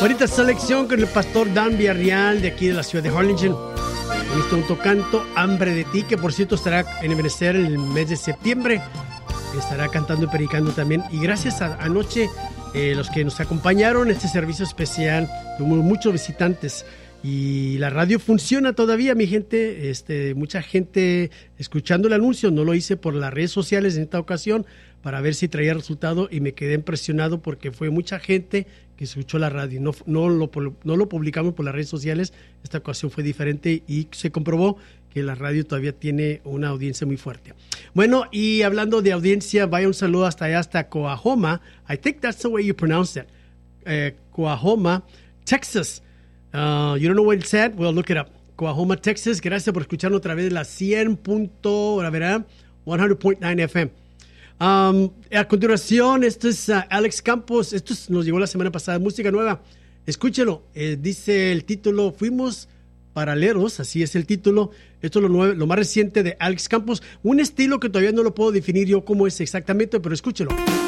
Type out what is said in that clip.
Bonita selección con el pastor Dan Villarreal de aquí de la ciudad de Harlingen. Con este un canto, Hambre de ti, que por cierto estará en Ebenecer en el mes de septiembre. Estará cantando y predicando también. Y gracias a anoche, los que nos acompañaron en este servicio especial, tuvimos muchos visitantes. Y la radio funciona todavía, mi gente. Mucha gente escuchando el anuncio. No lo hice por las redes sociales en esta ocasión para ver si traía resultado, y me quedé impresionado porque fue mucha gente que escuchó la radio. No lo publicamos por las redes sociales. Esta ocasión fue diferente y se comprobó que la radio todavía tiene una audiencia muy fuerte. Bueno, y hablando de audiencia, vaya un saludo hasta allá, hasta Coahoma. I think that's the way you pronounce it. Coahoma, Texas. You don't know what it said? Well, look it up. Coahoma, Texas. Gracias por escucharnos a través de la 100.9 FM. A continuación, esto es Alex Campos. Nos llegó la semana pasada, música nueva. Escúchelo. Dice el título, Fuimos Paralelos, así es el título. Esto es lo más reciente de Alex Campos. Un estilo que todavía no lo puedo definir yo cómo es exactamente, pero escúchelo.